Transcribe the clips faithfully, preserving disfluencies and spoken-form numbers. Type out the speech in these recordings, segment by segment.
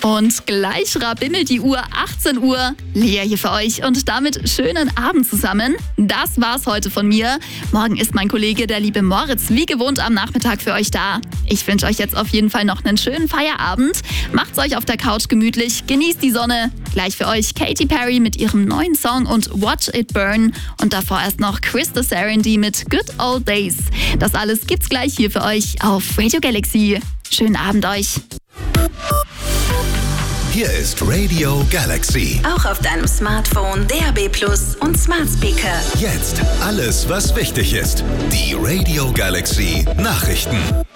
Und gleich rabimmelt die Uhr, achtzehn Uhr. Lea hier für euch und damit schönen Abend zusammen. Das war's heute von mir. Morgen ist mein Kollege, der liebe Moritz, wie gewohnt am Nachmittag für euch da. Ich wünsche euch jetzt auf jeden Fall noch einen schönen Feierabend. Macht's euch auf der Couch gemütlich, genießt die Sonne. Gleich für euch Katy Perry mit ihrem neuen Song und Watch It Burn. Und davor erst noch Krista Sarandon mit Good Old Days. Das alles gibt's gleich hier für euch auf Radio Galaxy. Schönen Abend euch. Hier ist Radio Galaxy. Auch auf deinem Smartphone, D A B Plus und Smart Speaker. Jetzt alles, was wichtig ist. Die Radio Galaxy Nachrichten.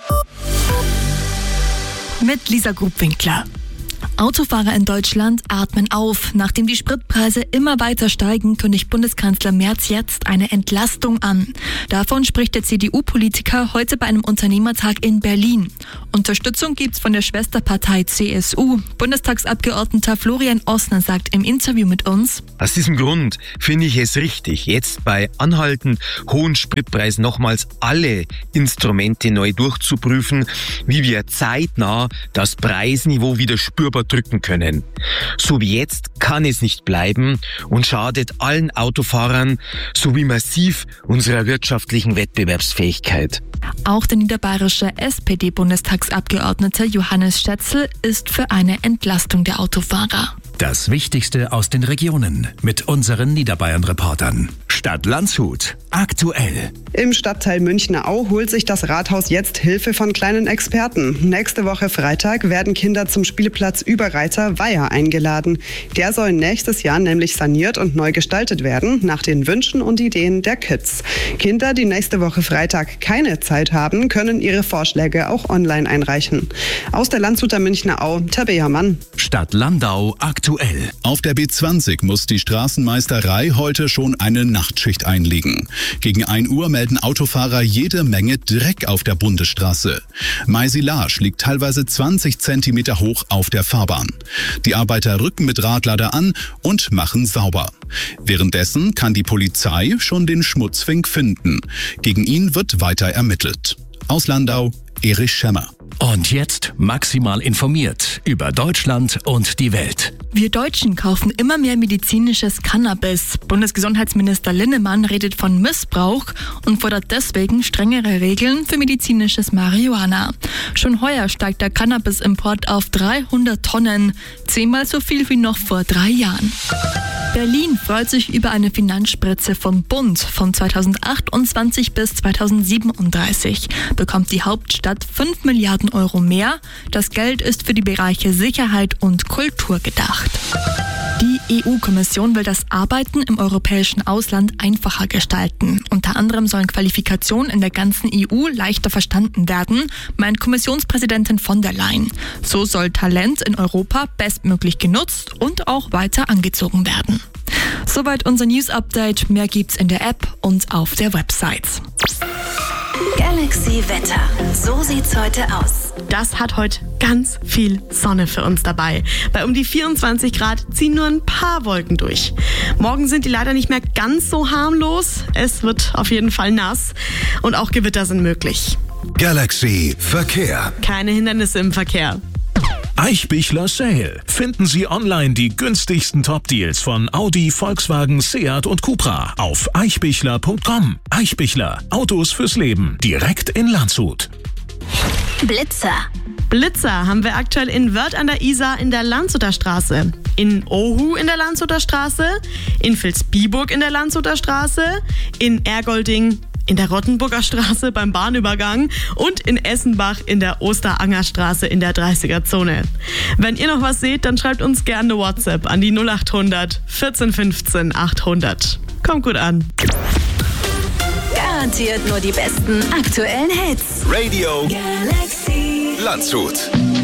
Mit Lisa Grubwinkler. Autofahrer in Deutschland atmen auf. Nachdem die Spritpreise immer weiter steigen, kündigt Bundeskanzler Merz jetzt eine Entlastung an. Davon spricht der C D U-Politiker heute bei einem Unternehmertag in Berlin. Unterstützung gibt's von der Schwesterpartei C S U. Bundestagsabgeordneter Florian Ossner sagt im Interview mit uns: Aus diesem Grund finde ich es richtig, jetzt bei anhaltend hohen Spritpreisen nochmals alle Instrumente neu durchzuprüfen, wie wir zeitnah das Preisniveau wieder spürbar drücken können. So wie jetzt kann es nicht bleiben und schadet allen Autofahrern sowie massiv unserer wirtschaftlichen Wettbewerbsfähigkeit. Auch der niederbayerische S P D-Bundestagsabgeordnete Johannes Schätzl ist für eine Entlastung der Autofahrer. Das Wichtigste aus den Regionen mit unseren Niederbayern-Reportern. Stadt Landshut. Aktuell. Im Stadtteil Münchner Au holt sich das Rathaus jetzt Hilfe von kleinen Experten. Nächste Woche Freitag werden Kinder zum Spielplatz Überreiter Weiher eingeladen. Der soll nächstes Jahr nämlich saniert und neu gestaltet werden, nach den Wünschen und Ideen der Kids. Kinder, die nächste Woche Freitag keine Zeit haben, können ihre Vorschläge auch online einreichen. Aus der Landshuter Münchner Au, Tabea Mann. Stadt Landau aktuell. Auf der B zwanzig muss die Straßenmeisterei heute schon eine Nachtschicht einlegen. Gegen ein Uhr melden Autofahrer jede Menge Dreck auf der Bundesstraße. Maisilage liegt teilweise zwanzig Zentimeter hoch auf der Fahrbahn. Die Arbeiter rücken mit Radlader an und machen sauber. Währenddessen kann die Polizei schon den Schmutzfink finden. Gegen ihn wird weiter ermittelt. Aus Landau, Erich Schemmer. Und jetzt maximal informiert über Deutschland und die Welt. Wir Deutschen kaufen immer mehr medizinisches Cannabis. Bundesgesundheitsminister Linnemann redet von Missbrauch und fordert deswegen strengere Regeln für medizinisches Marihuana. Schon heuer steigt der Cannabis-Import auf dreihundert Tonnen, zehnmal so viel wie noch vor drei Jahren. Berlin freut sich über eine Finanzspritze vom Bund. Von zweitausendachtundzwanzig bis zweitausendsiebenunddreißig bekommt die Hauptstadt fünf Milliarden Euro mehr. Das Geld ist für die Bereiche Sicherheit und Kultur gedacht. Die E U-Kommission will das Arbeiten im europäischen Ausland einfacher gestalten. Unter anderem sollen Qualifikationen in der ganzen E U leichter verstanden werden, meint Kommissionspräsidentin von der Leyen. So soll Talent in Europa bestmöglich genutzt und auch weiter angezogen werden. Soweit unser News-Update. Mehr gibt's in der App und auf der Website. Galaxy Wetter. So sieht's heute aus. Das hat heute ganz viel Sonne für uns dabei. Bei um die vierundzwanzig Grad ziehen nur ein paar Wolken durch. Morgen sind die leider nicht mehr ganz so harmlos. Es wird auf jeden Fall nass und auch Gewitter sind möglich. Galaxy Verkehr. Keine Hindernisse im Verkehr. Eichbichler Sale. Finden Sie online die günstigsten Top-Deals von Audi, Volkswagen, Seat und Cupra auf eichbichler punkt com. Eichbichler. Autos fürs Leben. Direkt in Landshut. Blitzer. Blitzer haben wir aktuell in Wörth an der Isar in der Landshuter Straße, in Ohu in der Landshuter Straße, in Vilsbiburg in der Landshuter Straße, in Ergolding in der Rottenburger Straße beim Bahnübergang und in Essenbach in der Osterangerstraße in der dreißiger Zone. Wenn ihr noch was seht, dann schreibt uns gerne eine WhatsApp an die null acht hundert vierzehn fünfzehn achthundert. Kommt gut an. Garantiert nur die besten aktuellen Hits. Radio Galaxy Landshut.